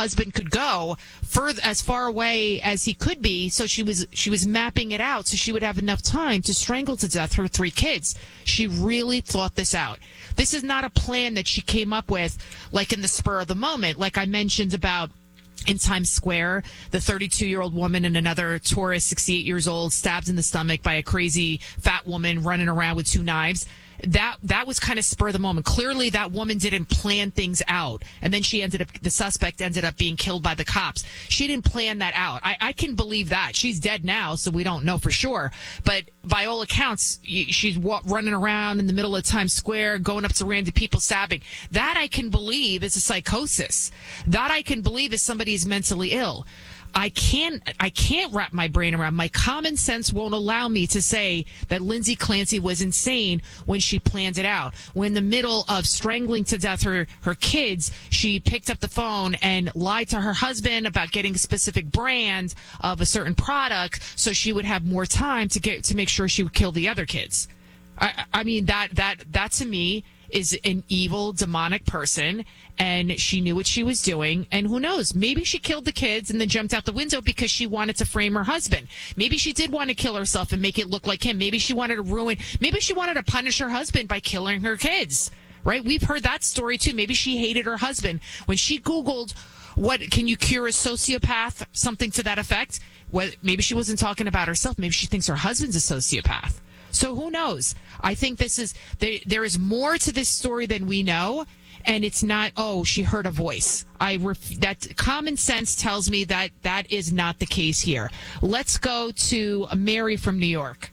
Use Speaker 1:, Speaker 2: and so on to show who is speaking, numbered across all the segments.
Speaker 1: husband could go as far away as he could be. So she was mapping it out so she would have enough time to strangle to death her 3 kids. She really thought this out. This is not a plan that she came up with like in the spur of the moment, like I mentioned about in Times Square, the 32-year-old woman and another tourist, 68 years old, stabbed in the stomach by a crazy fat woman running around with 2 knives. That was kind of spur of the moment. Clearly, that woman didn't plan things out. And then the suspect ended up being killed by the cops. She didn't plan that out. I can believe that. She's dead now, so we don't know for sure. But by all accounts, she's running around in the middle of Times Square, going up to random people, stabbing. That I can believe is a psychosis. That I can believe is somebody who's mentally ill. I can't wrap my brain around. My common sense won't allow me to say that Lindsay Clancy was insane when she planned it out. When in the middle of strangling to death her kids, she picked up the phone and lied to her husband about getting a specific brand of a certain product so she would have more time to make sure she would kill the other kids. I mean, that to me is an evil, demonic person, and she knew what she was doing. And who knows? Maybe she killed the kids and then jumped out the window because she wanted to frame her husband. Maybe she did want to kill herself and make it look like him. Maybe she wanted to punish her husband by killing her kids. Right? We've heard that story too. Maybe she hated her husband. When she Googled, what can you cure a sociopath? Something to that effect. Maybe she wasn't talking about herself. Maybe she thinks her husband's a sociopath. So who knows? I think there is more to this story than we know, and it's not, she heard a voice. That common sense tells me that is not the case here. Let's go to Mary from New York.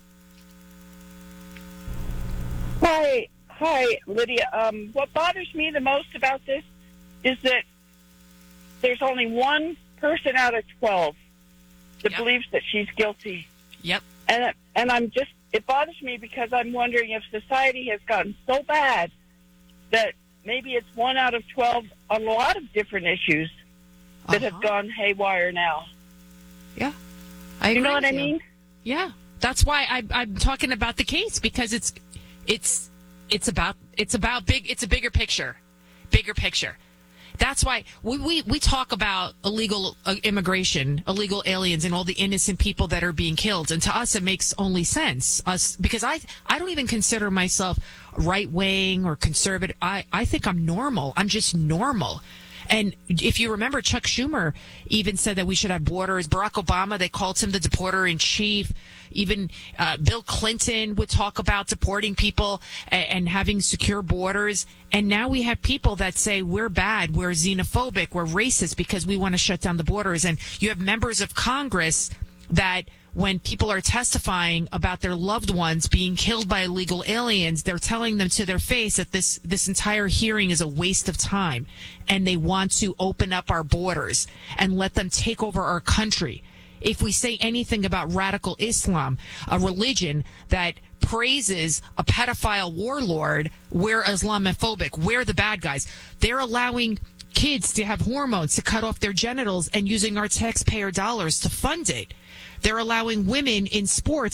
Speaker 2: Hi, Lydia. What bothers me the most about this is that there's only one person out of 12 that believes that she's guilty.
Speaker 1: Yep.
Speaker 2: And it bothers me because I'm wondering if society has gotten so bad that maybe it's 1 out of 12 on a lot of different issues that have gone haywire now.
Speaker 1: Yeah. I agree.
Speaker 2: You know what I mean?
Speaker 1: Yeah. That's why I'm talking about the case, because it's a bigger picture. Bigger picture. That's why we talk about illegal immigration, illegal aliens, and all the innocent people that are being killed. And to us, it makes only sense. Because I don't even consider myself right-wing or conservative. I think I'm normal. I'm just normal. And if you remember, Chuck Schumer even said that we should have borders. Barack Obama, they called him the deporter-in-chief. Even Bill Clinton would talk about deporting people and having secure borders. And now we have people that say we're bad, we're xenophobic, we're racist because we want to shut down the borders. And you have members of Congress that when people are testifying about their loved ones being killed by illegal aliens, they're telling them to their face that this entire hearing is a waste of time. And they want to open up our borders and let them take over our country. If we say anything about radical Islam, a religion that praises a pedophile warlord, we're Islamophobic, we're the bad guys. They're allowing kids to have hormones to cut off their genitals and using our taxpayer dollars to fund it. They're allowing women in sports,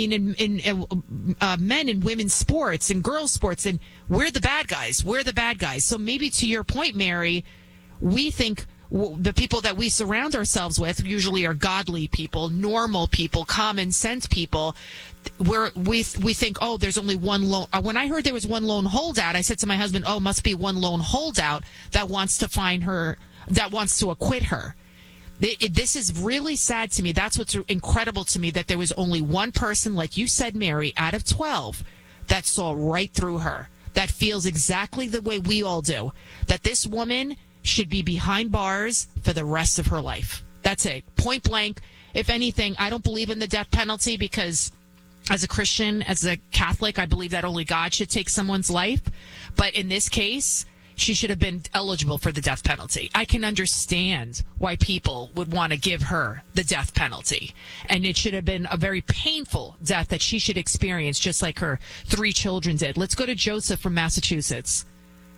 Speaker 1: men in women's sports and girls' sports, and we're the bad guys. We're the bad guys. So maybe to your point, Mary, we think the people that we surround ourselves with usually are godly people, normal people, common sense people. We think, there's only one lone. When I heard there was one lone holdout, I said to my husband, must be one lone holdout that wants to find her, that wants to acquit her. This is really sad to me. That's what's incredible to me, that there was only one person, like you said, Mary, out of 12 that saw right through her, that feels exactly the way we all do, that this woman should be behind bars for the rest of her life. That's it. Point blank. If anything, I don't believe in the death penalty because as a Christian, as a Catholic, I believe that only God should take someone's life. But in this case, she should have been eligible for the death penalty. I can understand why people would want to give her the death penalty. And it should have been a very painful death that she should experience, just like her 3 children did. Let's go to Joseph from Massachusetts.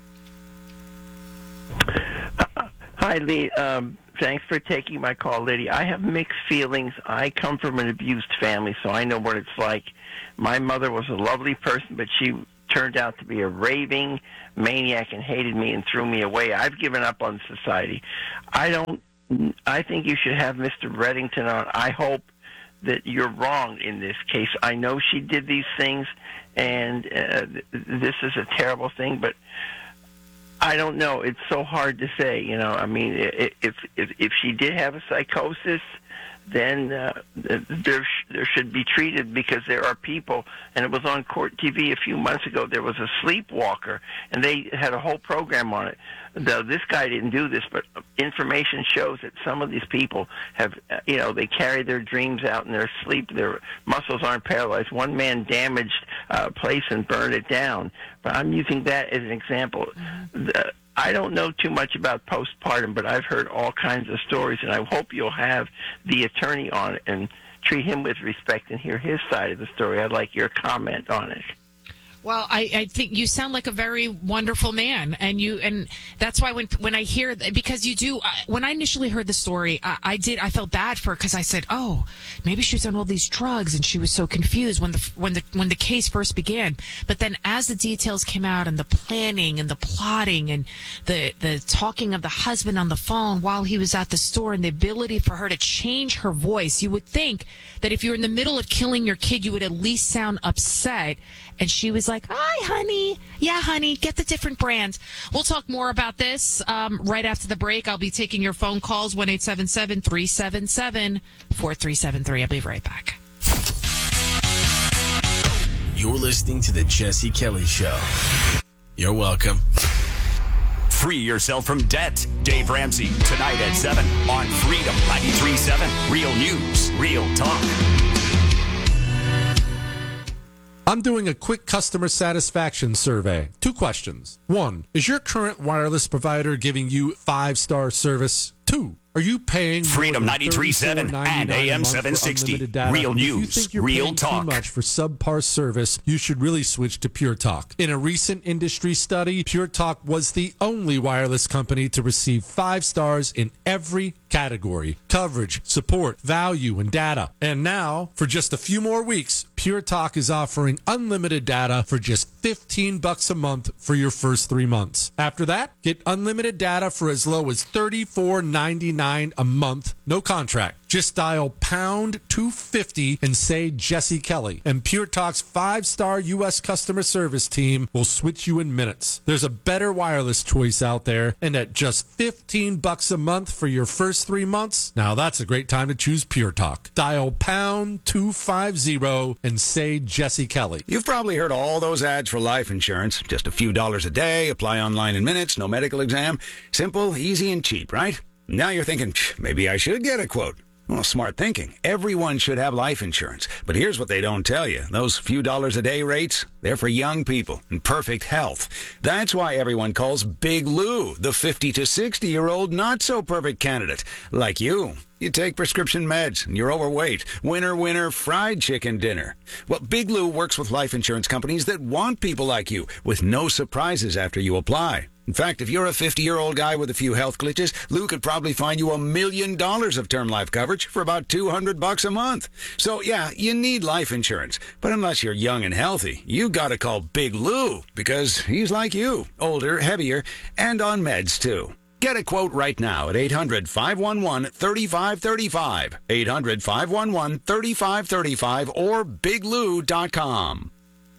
Speaker 3: Hi, Lee. Thanks for taking my call, Lydia. I have mixed feelings. I come from an abused family, so I know what it's like. My mother was a lovely person, but she turned out to be a raving maniac and hated me and threw me away. I've given up on society. I think you should have Mr. Reddington on. I hope that you're wrong in this case. I know she did these things, and this is a terrible thing, but I don't know. It's so hard to say. I mean, if she did have a psychosis, then there should be treated, because there are people, and it was on Court TV a few months ago, there was a sleepwalker, and they had a whole program on it. Though this guy didn't do this, but information shows that some of these people have, they carry their dreams out in their sleep. Their muscles aren't paralyzed. One man damaged a place and burned it down. But I'm using that as an example. I don't know too much about postpartum, but I've heard all kinds of stories, and I hope you'll have the attorney on it and treat him with respect and hear his side of the story. I'd like your comment on it.
Speaker 1: Well, I think you sound like a very wonderful man, and that's why when I hear, because you do, when I initially heard the story, I felt bad for her, because I said, oh, maybe she was on all these drugs and she was so confused when the case first began. But then as the details came out, and the planning and the plotting and the talking of the husband on the phone while he was at the store, and the ability for her to change her voice, you would think that if you're in the middle of killing your kid, you would at least sound upset. And she was like, hi, honey. Yeah, honey, get the different brands. We'll talk more about this right after the break. I'll be taking your phone calls, 1-877-377-4373. I'll be right back.
Speaker 4: You're listening to The Jesse Kelly Show. You're welcome.
Speaker 5: Free yourself from debt. Dave Ramsey, tonight at 7 on Freedom 93.7. Real news, real talk.
Speaker 6: I'm doing a quick customer satisfaction survey. 2 questions. 1, is your current wireless provider giving you 5-star service? 2, are you paying
Speaker 5: Freedom 93.7 and AM 760. Real news,
Speaker 6: if you think you're
Speaker 5: real
Speaker 6: paying
Speaker 5: talk.
Speaker 6: too much for subpar service, you should really switch to Pure Talk. In a recent industry study, Pure Talk was the only wireless company to receive 5 stars in every category: coverage, support, value, and data. And now, for just a few more weeks, Pure Talk is offering unlimited data for just $15 a month for your first 3 months. After that, get unlimited data for as low as $34.99 a month, no contract. Just dial pound 250 and say Jesse Kelly, and Pure Talk's 5-star U.S. customer service team will switch you in minutes. There's a better wireless choice out there, and at just $15 a month for your first 3 months, now that's a great time to choose Pure Talk. Dial pound 250 and say Jesse Kelly.
Speaker 7: You've probably heard all those ads for life insurance. Just a few dollars a day, apply online in minutes, no medical exam. Simple, easy, and cheap, right? Now you're thinking, maybe I should get a quote. Well, smart thinking. Everyone should have life insurance. But here's what they don't tell you. Those few dollars a day rates, they're for young people in perfect health. That's why everyone calls Big Lou the 50 to 60-year-old not-so-perfect candidate. Like you. You take prescription meds and you're overweight. Winner, winner, fried chicken dinner. Well, Big Lou works with life insurance companies that want people like you with no surprises after you apply. In fact, if you're a 50-year-old guy with a few health glitches, Lou could probably find you $1 million of term life coverage for about $200 a month. So, yeah, you need life insurance. But unless you're young and healthy, you gotta call Big Lou, because he's like you, older, heavier, and on meds, too. Get a quote right now at 800-511-3535, 800-511-3535, or biglou.com.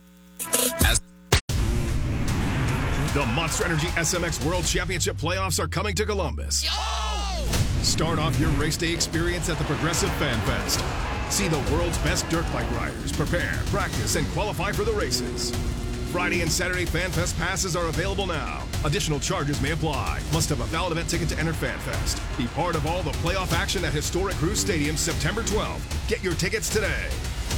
Speaker 8: The Monster Energy SMX World Championship playoffs are coming to Columbus. Start off your race day experience at the Progressive Fan Fest. See the world's best dirt bike riders prepare, practice, and qualify for the races. Friday and Saturday Fan Fest passes are available now. Additional charges may apply. Must have a valid event ticket to enter Fan Fest. Be part of all the playoff action at historic Cruise Stadium September 12th. Get your tickets today.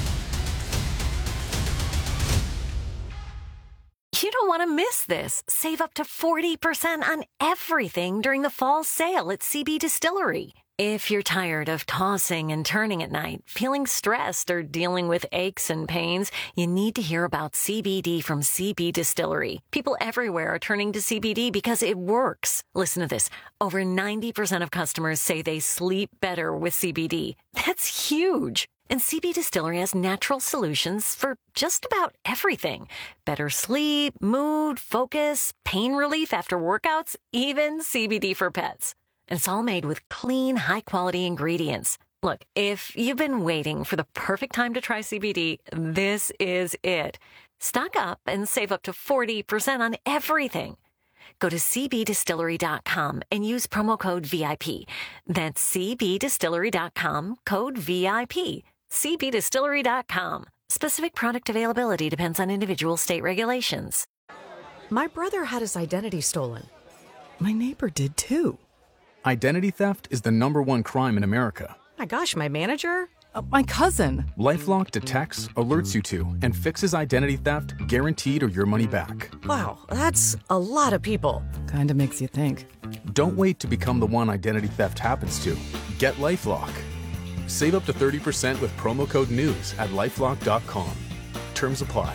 Speaker 9: You don't want to miss this. Save up to 40% on everything during the fall sale at CB Distillery. If you're tired of tossing and turning at night, feeling stressed, or dealing with aches and pains, you need to hear about CBD from CB Distillery. People everywhere are turning to CBD because it works. Listen to this. Over 90% of customers say they sleep better with CBD. That's huge. And CB Distillery has natural solutions for just about everything. Better sleep, mood, focus, pain relief after workouts, even CBD for pets. And it's all made with clean, high-quality ingredients. Look, if you've been waiting for the perfect time to try CBD, this is it. Stock up and save up to 40% on everything. Go to cbdistillery.com and use promo code VIP. That's cbdistillery.com, code VIP. cbdistillery.com. Specific product availability depends on individual state regulations.
Speaker 10: My brother had his identity stolen. My neighbor did too.
Speaker 11: Identity theft is the #1 crime in America.
Speaker 10: My gosh, my manager? My cousin.
Speaker 11: LifeLock detects, alerts you to, and fixes identity theft guaranteed or your money back.
Speaker 10: Wow, that's a lot of people. Kinda makes you think.
Speaker 11: Don't wait to become the one identity theft happens to. Get LifeLock. Save up to 30% with promo code NEWS at LifeLock.com. Terms apply.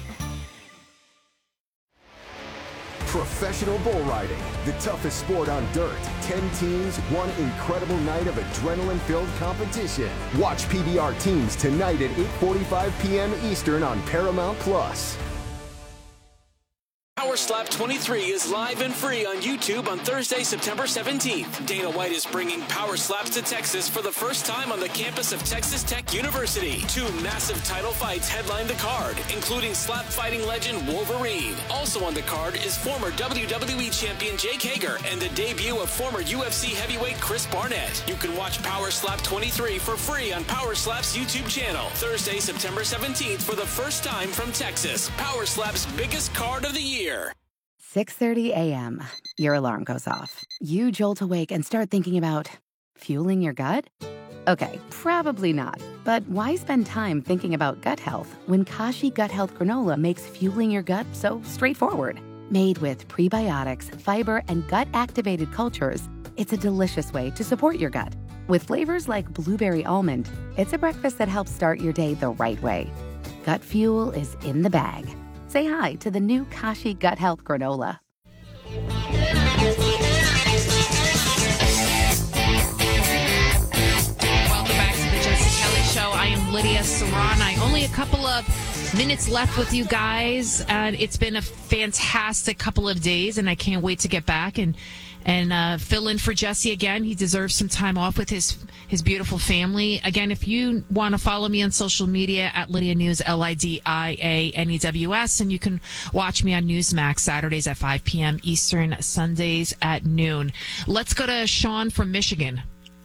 Speaker 12: Professional bull riding, the toughest sport on dirt. 10 teams, one incredible night of adrenaline-filled competition. Watch PBR teams tonight at 8:45 p.m. Eastern on Paramount Plus.
Speaker 13: Power Slap 23 is live and free on YouTube on Thursday, September 17th. Dana White is bringing Power Slaps to Texas for the first time on the campus of Texas Tech University. 2 massive title fights headline the card, including slap fighting legend Wolverine. Also on the card is former WWE champion Jake Hager and the debut of former UFC heavyweight Chris Barnett. You can watch Power Slap 23 for free on Power Slap's YouTube channel. Thursday, September 17th for the first time from Texas. Power Slap's biggest card of the year.
Speaker 14: 6:30 a.m. Your alarm goes off. You jolt awake and start thinking about fueling your gut? Okay, probably not. But why spend time thinking about gut health when Kashi Gut Health Granola makes fueling your gut so straightforward? Made with prebiotics, fiber, and gut-activated cultures, it's a delicious way to support your gut. With flavors like blueberry almond, it's a breakfast that helps start your day the right way. Gut fuel is in the bag. Say hi to the new Kashi Gut Health Granola.
Speaker 1: Welcome back to the Jesse Kelly Show. I am Lydia Serrani. Only a couple of minutes left with you guys, and it's been a fantastic couple of days, and I can't wait to get back and fill in for Jesse again. He deserves some time off with his beautiful family. Again, if you want to follow me on social media at Lydia News, LIDIANEWS, and you can watch me on Newsmax Saturdays at 5 p.m. Eastern, Sundays at noon. Let's go to Sean from Michigan.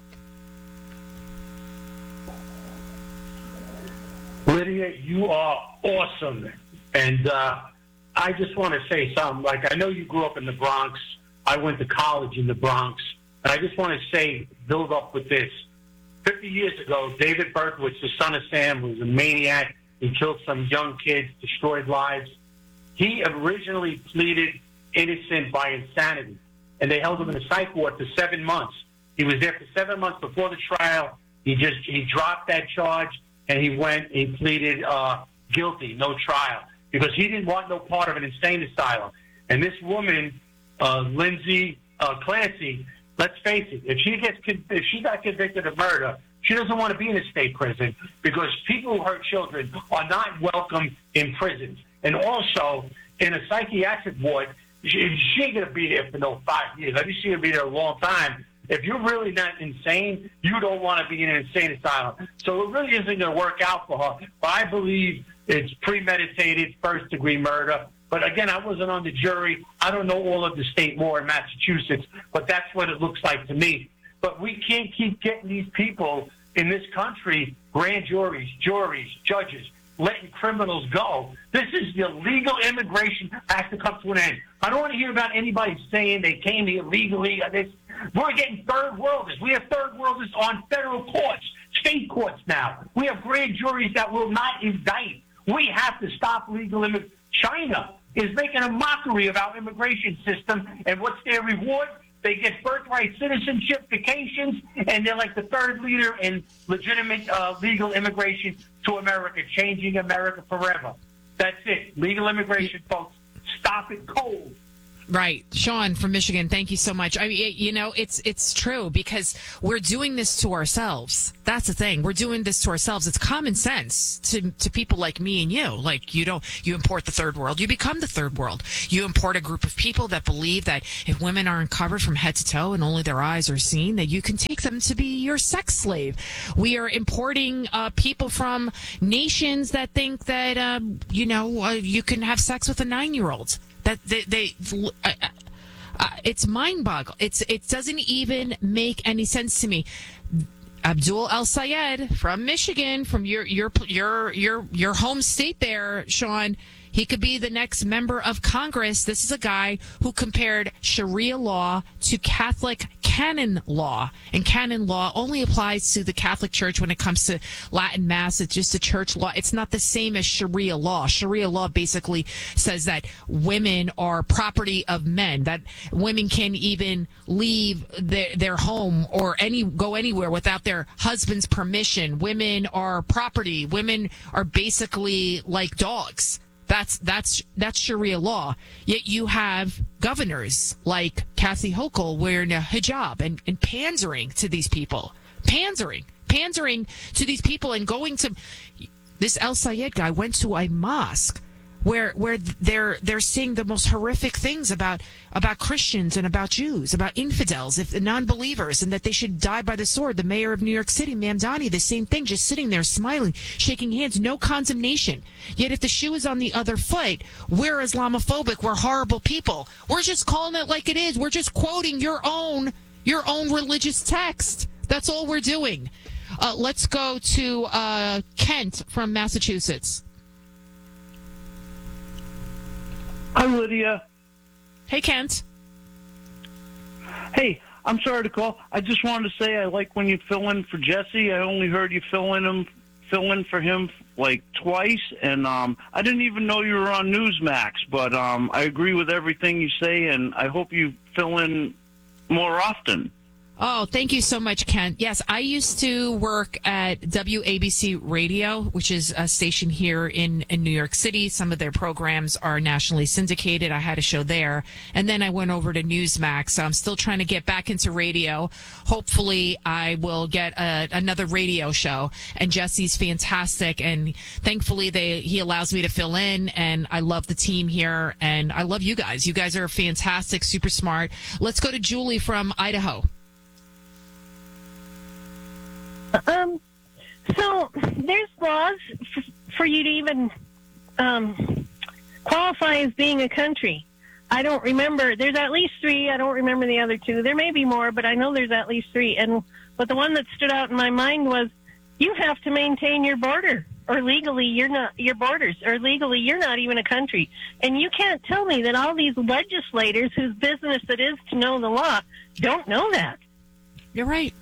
Speaker 15: Lydia, you are awesome. And I just want to say something. Like, I know you grew up in the Bronx. I went to college in the Bronx. And I just want to say, build up with this. 50 years ago, David Berkowitz, the son of Sam, was a maniac. He killed some young kids, destroyed lives. He originally pleaded innocent by insanity. And they held him in a psych ward for 7 months. He was there for 7 months before the trial. He dropped that charge, and he went and pleaded guilty, no trial, because he didn't want no part of an insane asylum. And this woman, Lindsay Clancy, let's face it, if she got convicted of murder, she doesn't want to be in a state prison because people who hurt children are not welcome in prisons. And also, in a psychiatric ward, she ain't going to be there for no 5 years. I think she's going to be there a long time. If you're really not insane, you don't want to be in an insane asylum. So it really isn't going to work out for her. But I believe it's premeditated, first-degree murder. But again, I wasn't on the jury. I don't know all of the state law in Massachusetts, but that's what it looks like to me. But we can't keep getting these people in this country, grand juries, judges, letting criminals go. This is the illegal immigration has to come to an end. I don't want to hear about anybody saying they came here legally. We're getting third worlders. We have third worlders on federal courts, state courts now. We have grand juries that will not indict. We have to stop legal immigration. China is making a mockery of our immigration system, and what's their reward? They get birthright citizenship vacations, and they're like the third leader in legitimate legal immigration to America, changing America forever. That's it. Legal immigration, folks. Stop it cold.
Speaker 1: Right. Sean from Michigan, thank you so much. I mean, it's true because we're doing this to ourselves. That's the thing. We're doing this to ourselves. It's common sense to people like me and you. Like, you import the third world, you become the third world. You import a group of people that believe that if women aren't covered from head to toe and only their eyes are seen, that you can take them to be your sex slave. We are importing people from nations that think that, you can have sex with a 9-year-old. That it's mind-boggling. It doesn't even make any sense to me. Abdul El Sayed from Michigan, from your home state there, Sean. He could be the next member of Congress. This is a guy who compared Sharia law to Catholic canon law. And canon law only applies to the Catholic Church when it comes to Latin Mass. It's just a church law. It's not the same as Sharia law. Sharia law basically says that women are property of men, that women can't even leave their home or go anywhere without their husband's permission. Women are property. Women are basically like dogs. That's Sharia law. Yet you have governors like Kathy Hochul wearing a hijab and pandering to these people. Pandering to these people and going to... This El Sayed guy went to a mosque where they're saying the most horrific things about Christians and about Jews, about infidels, if non-believers, and that they should die by the sword. The mayor of New York City, Mamdani, the same thing, just sitting there smiling, shaking hands, no condemnation. Yet if the shoe is on the other foot, we're Islamophobic, we're horrible people. We're just calling it like it is. We're just quoting your own religious text. That's all we're doing. Let's go to Kent from Massachusetts.
Speaker 16: Hi, Lydia.
Speaker 1: Hey, Kent.
Speaker 16: Hey, I'm sorry to call. I just wanted to say I like when you fill in for Jesse. I only heard you fill in for him like twice, and I didn't even know you were on Newsmax. But I agree with everything you say, and I hope you fill in more often.
Speaker 1: Oh, thank you so much, Ken. Yes, I used to work at WABC Radio, which is a station here in New York City. Some of their programs are nationally syndicated. I had a show there. And then I went over to Newsmax. So I'm still trying to get back into radio. Hopefully, I will get another radio show. And Jesse's fantastic. And thankfully, he allows me to fill in. And I love the team here. And I love you guys. You guys are fantastic, super smart. Let's go to Julie from Idaho.
Speaker 17: So there's laws for you to even qualify as being a country. I don't remember. There's at least 3. I don't remember the other 2. There may be more, but I know there's at least 3. But the one that stood out in my mind was you have to maintain your border, or legally you're not your borders, or legally you're not even a country. And you can't tell me that all these legislators whose business it is to know the law don't know that.
Speaker 1: You're right.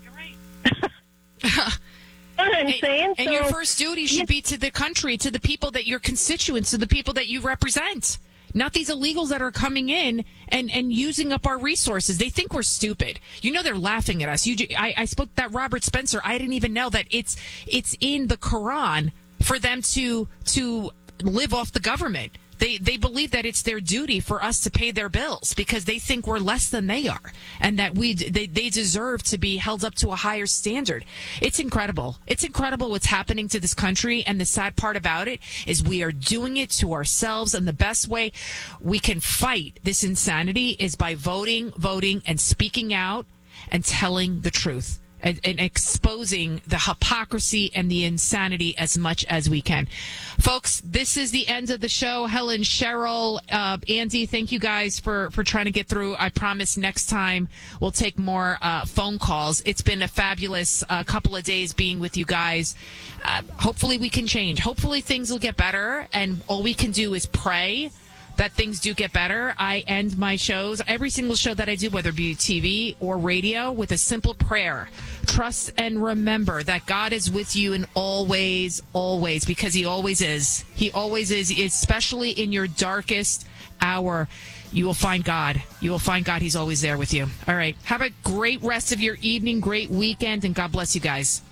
Speaker 17: I'm saying.
Speaker 1: And your first duty should be to the country, to the people that your constituents, to the people that you represent. Not these illegals that are coming in and using up our resources. They think we're stupid. They're laughing at us. I spoke to that Robert Spencer. I didn't even know that it's in the Quran for them to live off the government. They believe that it's their duty for us to pay their bills because they think we're less than they are and that they deserve to be held up to a higher standard. It's incredible. It's incredible what's happening to this country, and the sad part about it is we are doing it to ourselves, and the best way we can fight this insanity is by voting, and speaking out and telling the truth. And exposing the hypocrisy and the insanity as much as we can. Folks, this is the end of the show. Helen, Cheryl, Andy, thank you guys for trying to get through. I promise next time we'll take more phone calls. It's been a fabulous couple of days being with you guys. Hopefully we can change. Hopefully things will get better, and all we can do is pray that things do get better. I end my shows, every single show that I do, whether it be TV or radio, with a simple prayer. Trust and remember that God is with you in all ways, always, because he always is. He always is, especially in your darkest hour. You will find God. You will find God. He's always there with you. All right. Have a great rest of your evening, great weekend, and God bless you guys.